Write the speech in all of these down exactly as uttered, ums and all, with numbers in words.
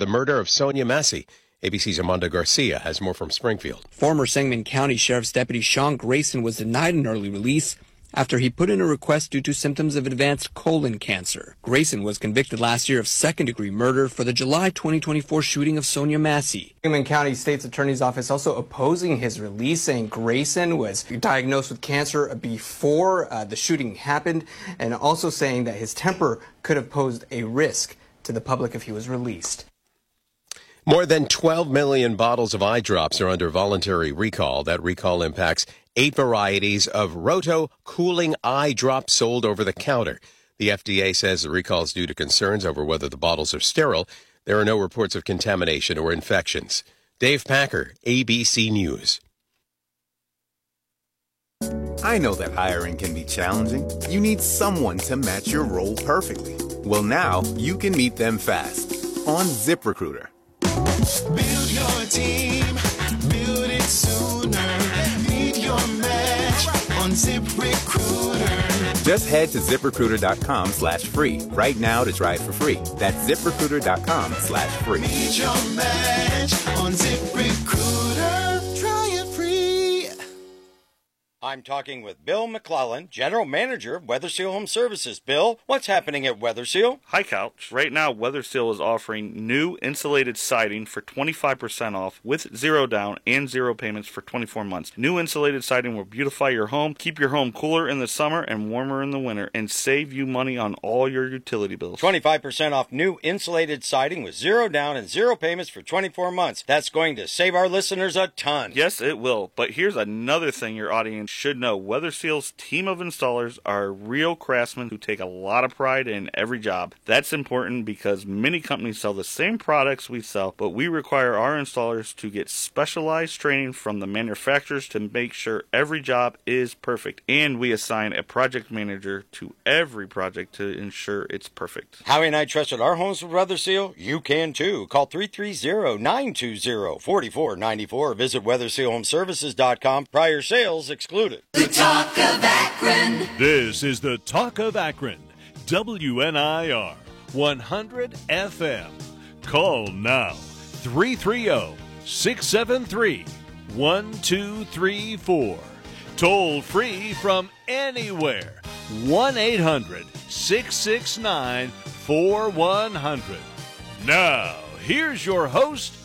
the murder of Sonia Massey. A B C's Armando Garcia has more from Springfield. Former Sangamon County Sheriff's Deputy Sean Grayson was denied an early release after he put in a request due to symptoms of advanced colon cancer. Grayson was convicted last year of second-degree murder for the July twenty twenty-four shooting of Sonia Massey. Sangamon County State's Attorney's Office also opposing his release, saying Grayson was diagnosed with cancer before uh, the shooting happened, and also saying that his temper could have posed a risk to the public if he was released. More than twelve million bottles of eye drops are under voluntary recall. That recall impacts eight varieties of Roto cooling eye drops sold over the counter. The F D A says the recall is due to concerns over whether the bottles are sterile. There are no reports of contamination or infections. Dave Packer, A B C News. I know that hiring can be challenging. You need someone to match your role perfectly. Well, now you can meet them fast on ZipRecruiter. Build your team, build it sooner. Meet your match on ZipRecruiter. Just head to ZipRecruiter.com slash free right now to try it for free. That's ZipRecruiter.com slash free. Meet your match on ZipRecruiter. Try it free. I'm talking with Bill McClellan, General Manager of WeatherSeal Home Services. Bill, what's happening at WeatherSeal? Hi, Couch. Right now, WeatherSeal is offering new insulated siding for twenty-five percent off with zero down and zero payments for twenty-four months. New insulated siding will beautify your home, keep your home cooler in the summer and warmer in the winter, and save you money on all your utility bills. twenty-five percent off new insulated siding with zero down and zero payments for twenty-four months. That's going to save our listeners a ton. Yes, it will. But here's another thing your audience should know. WeatherSeal's team of installers are real craftsmen who take a lot of pride in every job. That's important because many companies sell the same products we sell, but we require our installers to get specialized training from the manufacturers to make sure every job is perfect. And we assign a project manager to every project to ensure it's perfect. Howie and I trusted our homes with WeatherSeal. You can too. Call three three zero, nine two zero, four four nine four. Visit weather seal home services dot com. Prior sales excluded. The Talk of Akron. This is the Talk of Akron. W N I R one hundred F M. Call now three three zero, six seven three, one two three four. Toll free from anywhere. one eight hundred, six six nine, four one zero zero. Now, here's your host,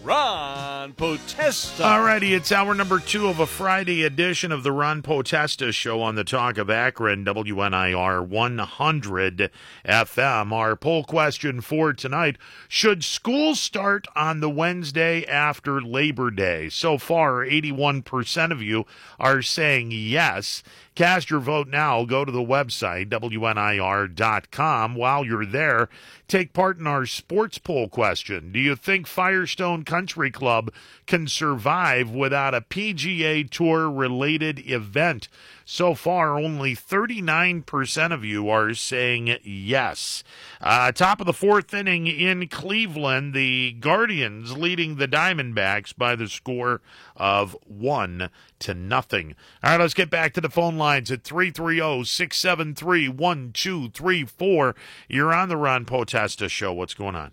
Ron Potesta. Alrighty, it's hour number two of a Friday edition of the Ron Potesta Show on the Talk of Akron, W N I R one hundred F M. Our poll question for tonight: should school start on the Wednesday after Labor Day? So far, eighty-one percent of you are saying yes. Cast your vote now. Go to the website, W N I R dot com. While you're there, take part in our sports poll question. Do you think Firestone Country Club can survive without a P G A Tour-related event? So far, only thirty-nine percent of you are saying yes. Uh, top of the fourth inning in Cleveland, the Guardians leading the Diamondbacks by the score of one to nothing. All right, let's get back to the phone lines at three three zero, six seven three, one two three four. You're on the Ron Potesta Show. What's going on?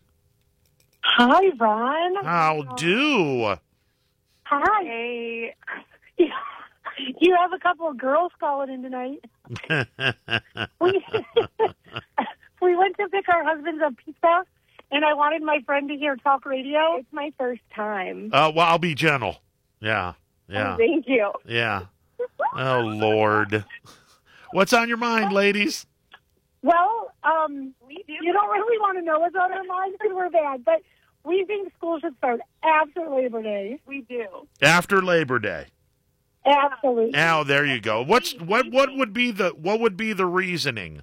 Hi, Ron. How do? Hi. Hey. You have a couple of girls calling in tonight. we, we went to pick our husbands up pizza, and I wanted my friend to hear talk radio. It's my first time. Uh, well, I'll be gentle. Yeah, yeah. Oh, thank you. Yeah. Oh, Lord. What's on your mind, ladies? Well, um, we do. You don't really want to know what's on our minds because we're bad, but we think school should start after Labor Day. We do. After Labor Day. Absolutely. Now, there you go. What's what? What would be the what would be the reasoning?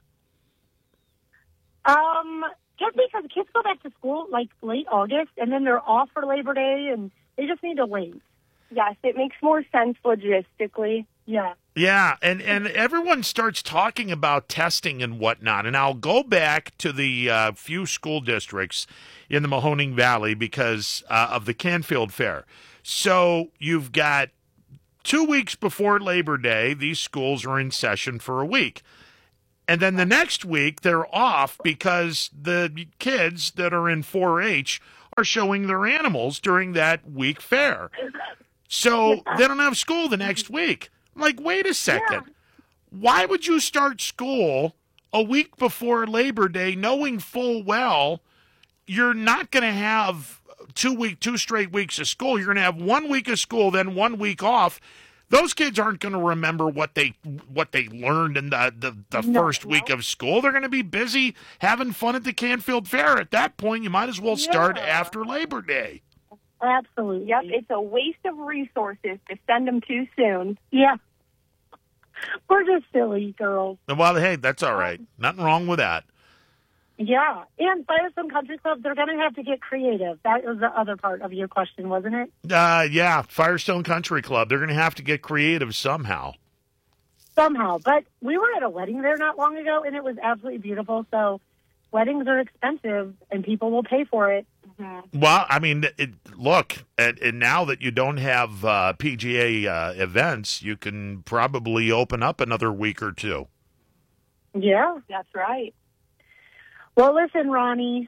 Um, just because kids go back to school like late August, and then they're off for Labor Day, and they just need to wait. Yes, it makes more sense logistically. Yeah. Yeah, and, and everyone starts talking about testing and whatnot, and I'll go back to the uh, few school districts in the Mahoning Valley because uh, of the Canfield Fair. So you've got two weeks before Labor Day, these schools are in session for a week. And then the next week, they're off because the kids that are in four H are showing their animals during that week fair. So they don't have school the next week. I'm like, wait a second. Yeah. Why would you start school a week before Labor Day knowing full well you're not going to have two week, two straight weeks of school? You're going to have one week of school, then one week off. Those kids aren't going to remember what they what they learned in the, the, the no, first no. week of school. They're going to be busy having fun at the Canfield Fair. At that point, you might as well start yeah. after Labor Day. Absolutely. Yep, it's a waste of resources to send them too soon. Yeah. We're just silly girls. Well, hey, that's all right. Nothing wrong with that. Yeah. And Firestone Country Club, they're going to have to get creative. That was the other part of your question, wasn't it? Uh, yeah, Firestone Country Club. They're going to have to get creative somehow. Somehow. But we were at a wedding there not long ago, and it was absolutely beautiful. So weddings are expensive, and people will pay for it. Mm-hmm. Well, I mean, it, look, and, and now that you don't have uh, P G A uh, events, you can probably open up another week or two. Yeah. That's right. Well, listen, Ronnie,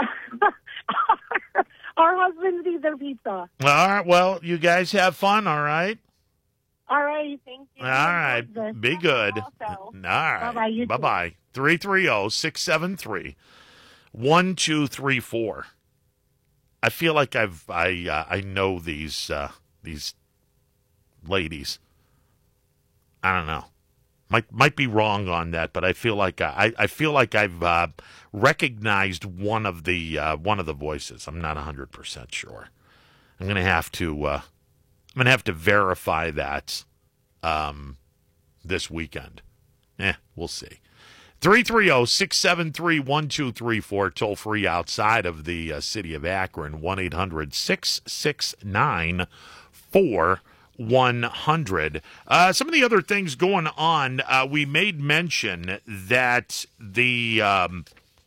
our husbands need their pizza. All right. Well, you guys have fun, all right? All right. Thank you. All right. Be good. Also. All right. Bye-bye. Bye-bye. three three zero, six seven three, one two three four. I feel like I've I uh, I know these uh, these ladies. I don't know. Might might be wrong on that, but I feel like I, I feel like I've uh, recognized one of the uh, one of the voices. I'm not one hundred percent sure. I'm gonna have to uh, I'm gonna have to verify that um, this weekend. Eh, we'll see. three three zero, six seven three, one two three four, toll free outside of the uh, city of Akron, one eight hundred, six six nine, four one hundred. Uh, some of the other things going on, uh, we made mention that the um,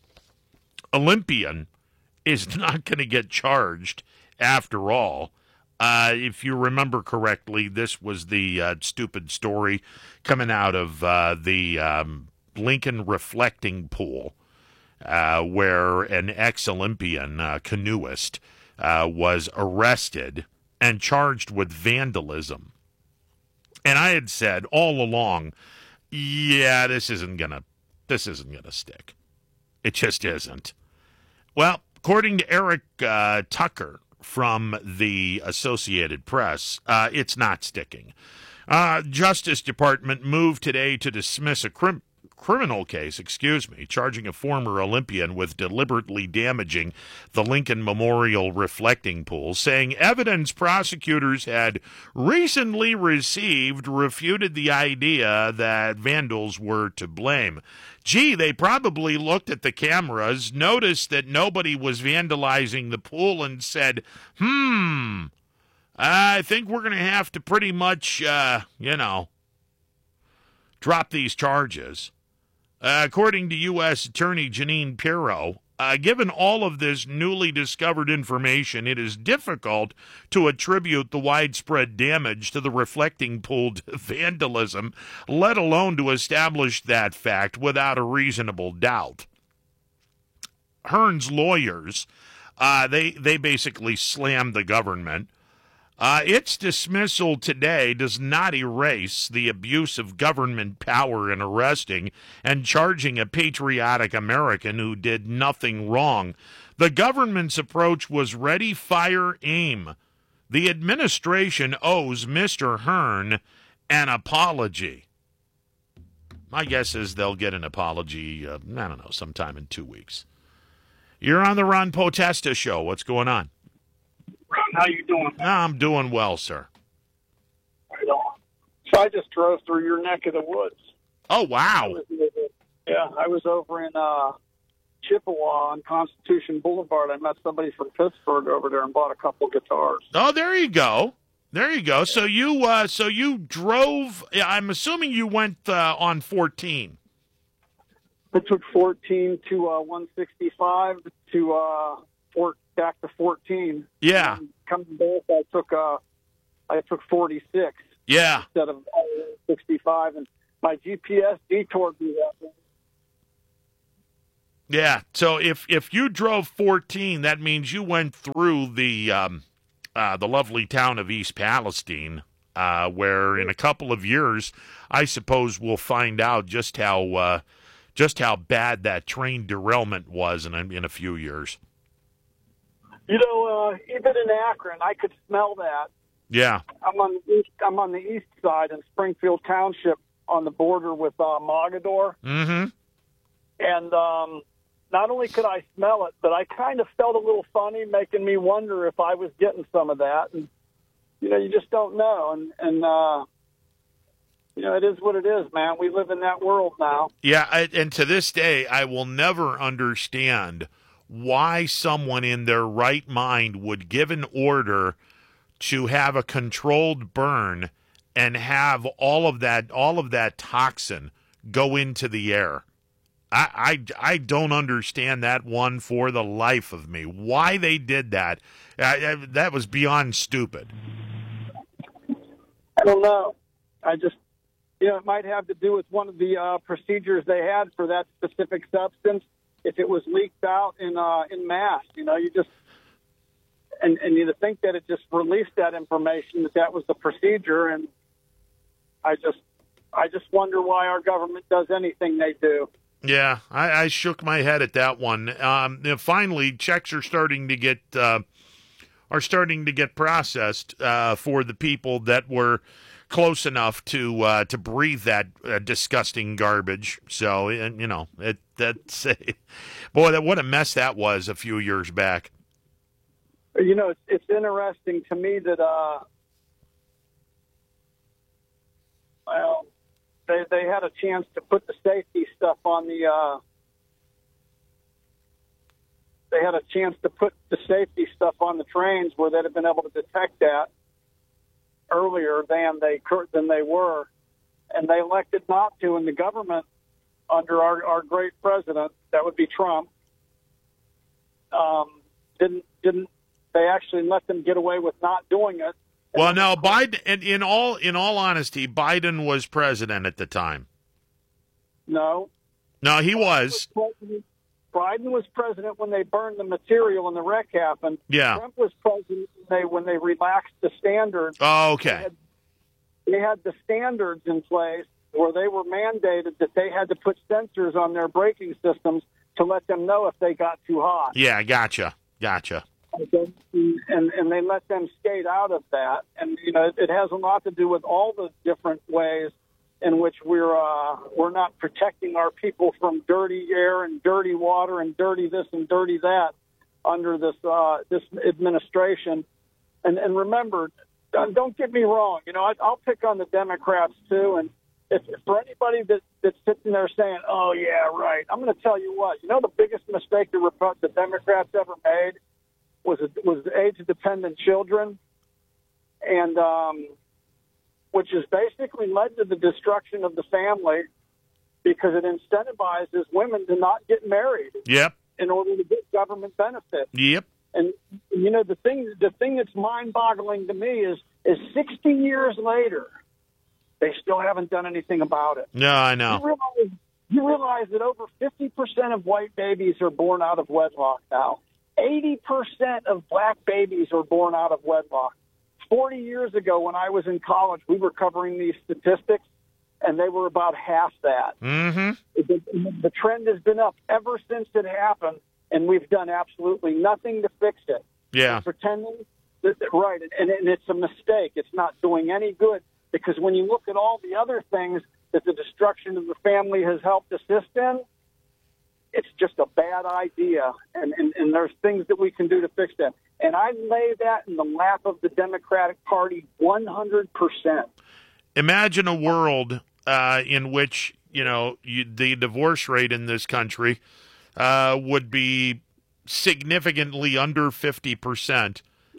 Olympian is not going to get charged after all. Uh, if you remember correctly, this was the uh, stupid story coming out of uh, the um, Lincoln reflecting pool, uh, where an ex-Olympian uh, canoeist uh, was arrested and charged with vandalism. And I had said all along, yeah, this isn't gonna, this isn't gonna stick. It just isn't. Well, according to Eric uh, Tucker from the Associated Press, uh, it's not sticking. Uh, Justice Department moved today to dismiss a crim- criminal case, excuse me, charging a former Olympian with deliberately damaging the Lincoln Memorial reflecting pool, saying evidence prosecutors had recently received refuted the idea that vandals were to blame. Gee, they probably looked at the cameras, noticed that nobody was vandalizing the pool, and said, hmm, I think we're going to have to pretty much, uh, you know, drop these charges. Uh, according to U S Attorney Janine Pirro, uh, given all of this newly discovered information, it is difficult to attribute the widespread damage to the reflecting pool to vandalism, let alone to establish that fact without a reasonable doubt. Hearn's lawyers, uh, they, they basically slammed the government. Uh, its dismissal today does not erase the abuse of government power in arresting and charging a patriotic American who did nothing wrong. The government's approach was ready, fire, aim. The administration owes Mister Hearn an apology. My guess is they'll get an apology, uh, I don't know, sometime in two weeks. You're on the Ron Potesta Show. What's going on? How you doing? I'm doing well, sir. Right on. So I just drove through your neck of the woods. Oh, wow. Yeah, I was over in uh, Chippewa on Constitution Boulevard. I met somebody from Pittsburgh over there and bought a couple guitars. Oh, there you go. There you go. So you, uh, so you drove. I'm assuming you went uh, on fourteen. I took fourteen to uh, one sixty-five to uh, Fort. Back to fourteen. Yeah. And coming back, I took uh, I took forty-six. Yeah. Instead of uh, sixty-five, and my G P S detoured me that way. Yeah. So if if you drove fourteen, that means you went through the um, uh, the lovely town of East Palestine, uh, where in a couple of years, I suppose we'll find out just how uh, just how bad that train derailment was in a, in a few years. You know, uh, even in Akron, I could smell that. Yeah. I'm on the east, I'm on the east side in Springfield Township on the border with uh, Mogador. Mm-hmm. And um, not only could I smell it, but I kind of felt a little funny, making me wonder if I was getting some of that. And, you know, you just don't know. And, and uh, you know, it is what it is, man. We live in that world now. Yeah, I, and to this day, I will never understand why someone in their right mind would give an order to have a controlled burn and have all of that all of that toxin go into the air. I, I, I don't understand that one for the life of me. Why they did that, I, I, that was beyond stupid. I don't know. I just, you know, it might have to do with one of the uh, procedures they had for that specific substance. If it was leaked out in uh, in mass, you know, you just and and you think that it just released that information that that was the procedure, and I just I just wonder why our government does anything they do. Yeah, I, I shook my head at that one. Um, you know, finally, checks are starting to get uh, are starting to get processed uh, for the people that were close enough to uh, to breathe that uh, disgusting garbage. So, and, you know, it that's boy, that what a mess that was a few years back. You know, it's, it's interesting to me that uh, well, they they had a chance to put the safety stuff on the. Uh, they had a chance to put the safety stuff on the trains where they'd have been able to detect that earlier than they than they were, and they elected not to. And the government, under our, our great president, that would be Trump, um, didn't didn't they actually let them get away with not doing it? Well, now Biden, and in all in all honesty, Biden was president at the time. No, no, he was. Biden was president when they burned the material and the wreck happened. Yeah. Trump was president when they, when they relaxed the standards. Oh, okay. They had, they had the standards in place where they were mandated that they had to put sensors on their braking systems to let them know if they got too hot. Yeah, gotcha, gotcha. And and they let them skate out of that. And, you know, it has a lot to do with all the different ways in which we're uh, we're not protecting our people from dirty air and dirty water and dirty this and dirty that under this uh, this administration. And and remember, don't get me wrong. You know, I, I'll pick on the Democrats too. And if, for anybody that that's sitting there saying, "Oh yeah, right," I'm going to tell you what. You know, the biggest mistake the, the Democrats ever made was was age-dependent children, and um, which has basically led to the destruction of the family because it incentivizes women to not get married. Yep. In order to get government benefits. Yep. And you know the thing the thing that's mind-boggling to me is is sixty years later, they still haven't done anything about it. No, I know. You realize, you realize that over fifty percent of white babies are born out of wedlock now. eighty percent of black babies are born out of wedlock. forty years ago when I was in college, we were covering these statistics, and they were about half that. Mm-hmm. The, the trend has been up ever since it happened, and we've done absolutely nothing to fix it. Yeah. We're pretending that, that right, and, and it's a mistake. It's not doing any good because when you look at all the other things that the destruction of the family has helped assist in, it's just a bad idea, and, and, and there's things that we can do to fix that. And I lay that in the lap of the Democratic Party one hundred percent. Imagine a world uh, in which, you know, you, the divorce rate in this country uh, would be significantly under fifty percent,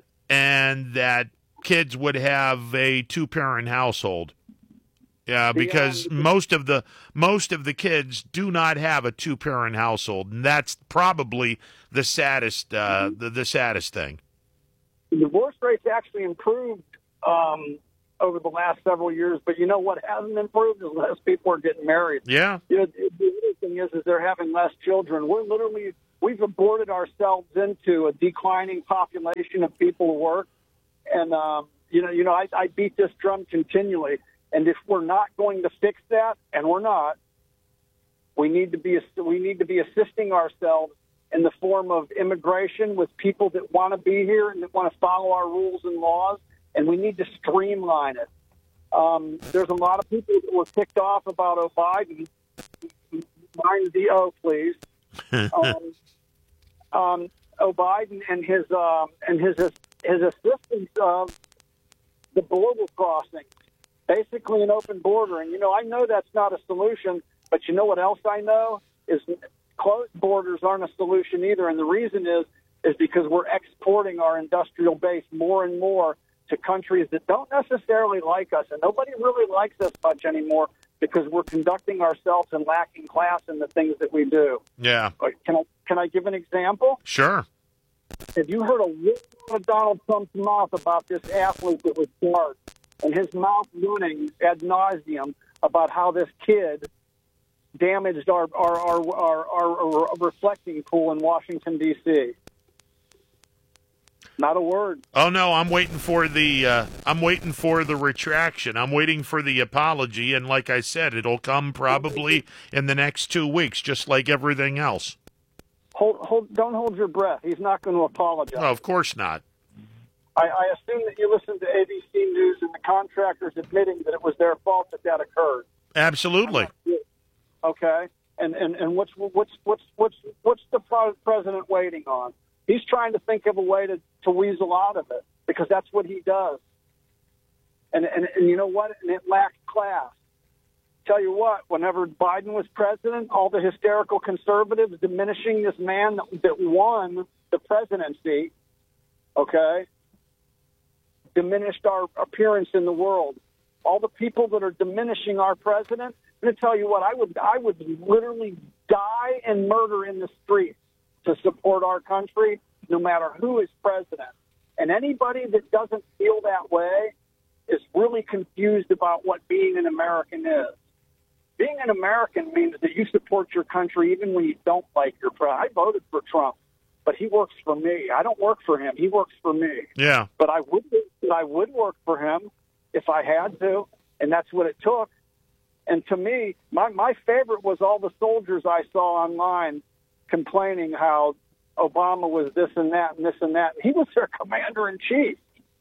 and that kids would have a two-parent household. Yeah, because yeah. most of the most of the kids do not have a two-parent household, and that's probably the saddest uh, the, the saddest thing. The divorce rate's actually improved um, over the last several years, but you know what hasn't improved is less people are getting married. Yeah. You know, the other thing is, is they're having less children. We're literally, we've aborted ourselves into a declining population of people who work. And, um, you know, you know, I, I beat this drum continually. And if we're not going to fix that, and we're not, we need to be, we need to be assisting ourselves in the form of immigration with people that want to be here and that want to follow our rules and laws. And we need to streamline it. Um, there's a lot of people that were ticked off about O'Biden. Mind the O, please. um, um, O'Biden and his um, and his his assistance of the border crossing, basically an open border. And you know, I know that's not a solution, but you know what else I know is closed borders aren't a solution either. And the reason is is because we're exporting our industrial base more and more to countries that don't necessarily like us, and nobody really likes us much anymore because we're conducting ourselves in lacking class in the things that we do. Yeah. Can I can I give an example? Sure. Have you heard a word out of Donald Trump's mouth about this athlete that was charged, and his mouth running ad nauseum about how this kid damaged our our our, our, our, our reflecting pool in Washington, D C? Not a word. Oh no, I'm waiting for the uh, I'm waiting for the retraction. I'm waiting for the apology, and like I said, it'll come probably in the next two weeks, just like everything else. Hold, hold, don't hold your breath. He's not going to apologize. No, of course not. I, I assume that you listened to A B C News and the contractors admitting that it was their fault that that occurred. Absolutely. Okay, and and and what's what's what's what's what's the president waiting on? He's trying to think of a way to, to weasel out of it because that's what he does. And, and and you know what? And it lacks class. Tell you what, whenever Biden was president, all the hysterical conservatives diminishing this man that, that won the presidency, okay, diminished our appearance in the world. All the people that are diminishing our president, I'm going to tell you what, I would I would literally die and murder in the streets to support our country, no matter who is president. And anybody that doesn't feel that way is really confused about what being an American is. Being an American means that you support your country even when you don't like your president. I voted for Trump, but he works for me. I don't work for him. He works for me. Yeah. But I would, I would work for him if I had to, and that's what it took. And to me, my, my favorite was all the soldiers I saw online complaining how Obama was this and that and this and that. He was their commander-in-chief.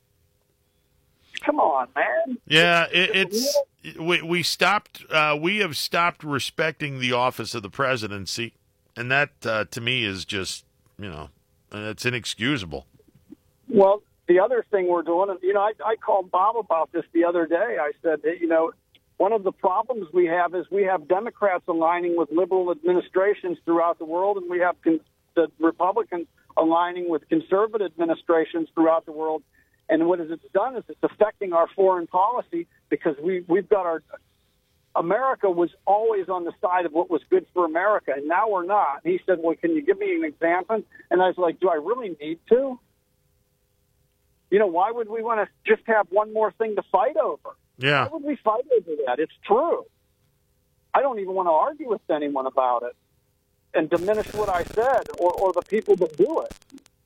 Come on, man. Yeah, it, it's we we stopped. Uh, we have stopped respecting the office of the presidency, and that uh, to me is just you know it's inexcusable. Well, the other thing we're doing, and you know, I, I called Bob about this the other day. I said, that, you know, one of the problems we have is we have Democrats aligning with liberal administrations throughout the world, and we have con- the Republicans aligning with conservative administrations throughout the world. And what it's done is it's affecting our foreign policy because we, we've got our – America was always on the side of what was good for America, and now we're not. And he said, well, can you give me an example? And I was like, do I really need to? You know, why would we want to just have one more thing to fight over? Yeah. Why would we fight over that? It's true. I don't even want to argue with anyone about it and diminish what I said or, or the people that do it.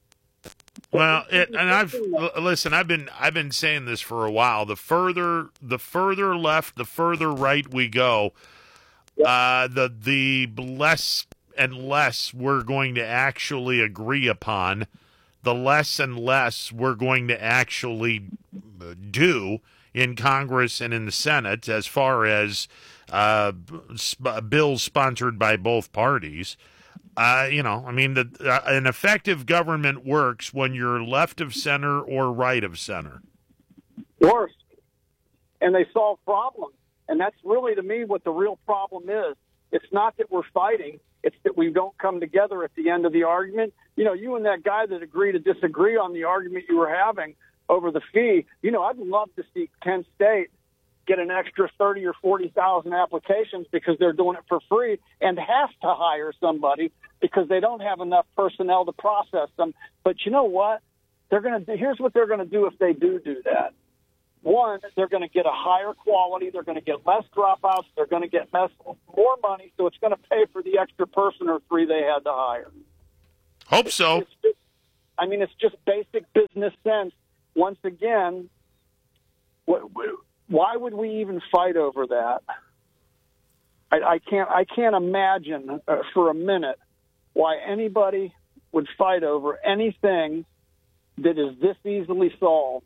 Well, it, and I've listen. I've been I've been saying this for a while. The further the further left, the further right we go, uh, the the less and less we're going to actually agree upon. The less and less we're going to actually do in Congress and in the Senate, as far as uh, sp- bills sponsored by both parties. Uh, you know, I mean, the, uh, an effective government works when you're left of center or right of center. Worse. And they solve problems. And that's really, to me, what the real problem is. It's not that we're fighting. It's that we don't come together at the end of the argument. You know, you and that guy that agreed to disagree on the argument you were having over the fee, you know, I'd love to see Kent State get an extra thirty or forty thousand applications because they're doing it for free and have to hire somebody because they don't have enough personnel to process them. But you know what? They're going to here's what they're going to do if they do do that. one, they're going to get a higher quality. They're going to get less dropouts. They're going to get less, more money, so it's going to pay for the extra person or three they had to hire. Hope so. It's just, I mean, it's just basic business sense. Once again, why would we even fight over that? I, I can't. I can't imagine uh, for a minute why anybody would fight over anything that is this easily solved.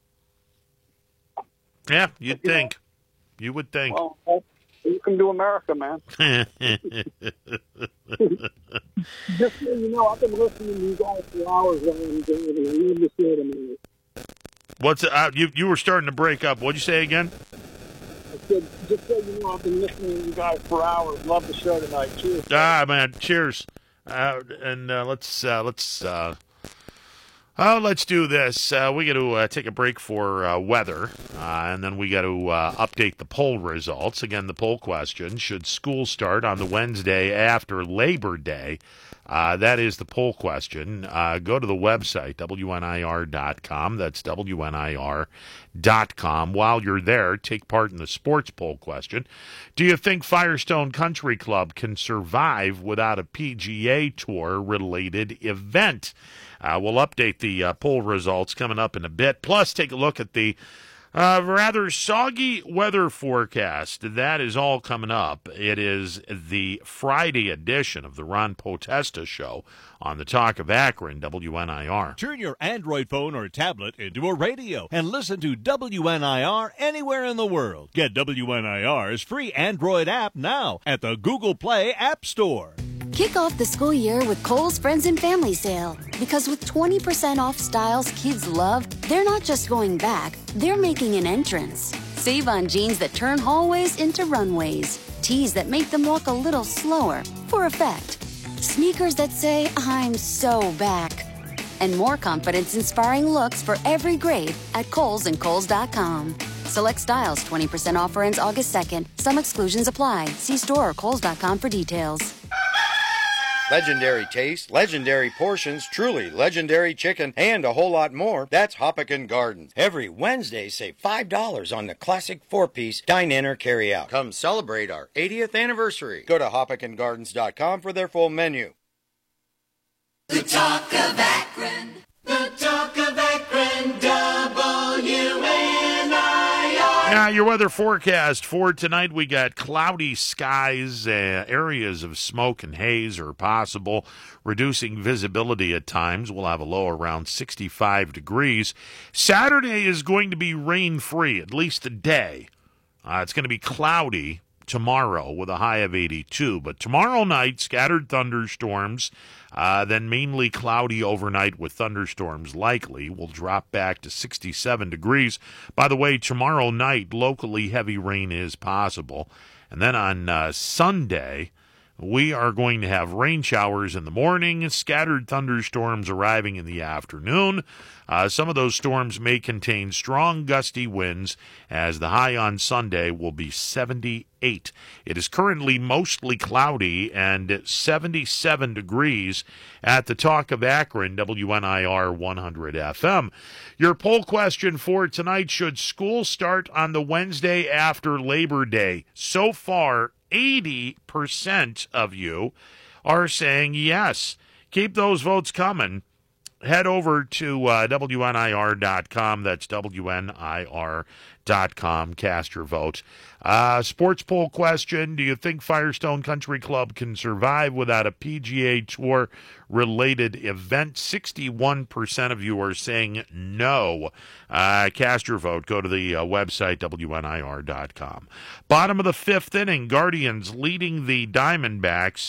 Yeah, you'd you think. Know, you would think. Well, welcome to America, man. Just so you know, I've been listening to you guys for hours while I'm doing it. I love the show tonight. What's uh, you? You were starting to break up. What'd you say again? I said, just so you know, I've been listening to you guys for hours. Love the show tonight. Cheers. Ah, man, cheers. Uh, and uh, let's uh, let's. Uh, Oh, let's do this. Uh, we got to uh, take a break for uh, weather, uh, and then we got to uh, update the poll results. Again, the poll question, should school start on the Wednesday after Labor Day? Uh, that is the poll question. Uh, go to the website, W N I R dot com. That's W N I R dot com. While you're there, take part in the sports poll question. Do you think Firestone Country Club can survive without a P G A Tour-related event? Uh, we'll update the uh, poll results coming up in a bit. Plus, take a look at the uh, rather soggy weather forecast. That is all coming up. It is the Friday edition of the Ron Potesta Show on the Talk of Akron, W N I R. Turn your Android phone or tablet into a radio and listen to W N I R anywhere in the world. Get W N I R's free Android app now at the Google Play App Store. Kick off the school year with Kohl's Friends and Family Sale. Because with twenty percent off styles kids love, they're not just going back, they're making an entrance. Save on jeans that turn hallways into runways, tees that make them walk a little slower for effect, sneakers that say, I'm so back, and more confidence-inspiring looks for every grade at Kohl's and Kohl's dot com. Select styles, twenty percent offer ends August second. Some exclusions apply. See store or Kohl's dot com for details. Legendary taste, legendary portions, truly legendary chicken, and a whole lot more. That's Hoppican Gardens. Every Wednesday, save five dollars on the classic four-piece dine-in or carry-out. Come celebrate our eightieth anniversary. Go to Hoppican Gardens dot com for their full menu. The Talk of Akron. The Talk of Akron, W N I R. Yeah, your weather forecast for tonight, we got cloudy skies, uh, areas of smoke and haze are possible, reducing visibility at times. We'll have a low around sixty-five degrees. Saturday is going to be rain-free, at least a day. Uh, it's going to be cloudy tomorrow with a high of eighty-two, but tomorrow night, scattered thunderstorms, uh, then mainly cloudy overnight with thunderstorms likely. We'll drop back to sixty-seven degrees. By the way, tomorrow night, locally heavy rain is possible. And then on uh, Sunday, we are going to have rain showers in the morning, scattered thunderstorms arriving in the afternoon. Uh, some of those storms may contain strong gusty winds, as the high on Sunday will be seventy-eight. It is currently mostly cloudy and seventy-seven degrees at the Talk of Akron, W N I R one hundred F M. Your poll question for tonight, should school start on the Wednesday after Labor Day? So far, eighty percent of you are saying yes. Keep those votes coming. Head over to uh, W N I R dot com. That's W N I R dot com. Cast your vote. Uh, sports poll question. Do you think Firestone Country Club can survive without a P G A Tour related event? sixty-one percent of you are saying no. Uh, cast your vote. Go to the uh, website, W N I R dot com. Bottom of the fifth inning, Guardians leading the Diamondbacks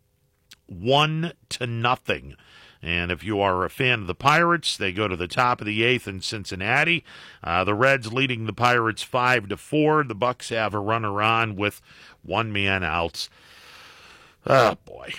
one to nothing. And if you are a fan of the Pirates, they go to the top of the eighth in Cincinnati. Uh, the Reds leading the Pirates five to four. The Bucks have a runner on with one man out. Oh boy,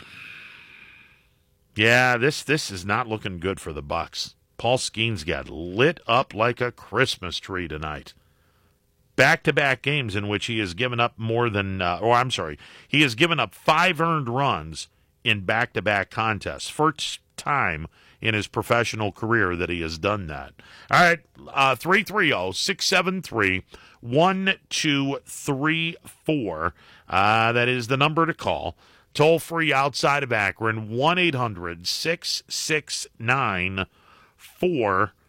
yeah, this this is not looking good for the Bucks. Paul Skeens got lit up like a Christmas tree tonight. Back-to-back games in which he has given up more than, uh, or I'm sorry, he has given up five earned runs in back-to-back contests. First time in his professional career that he has done that. All right, uh, three three zero, six seven three, one two three four. Uh, that is the number to call. Toll free outside of Akron, one eight hundred, six six nine, four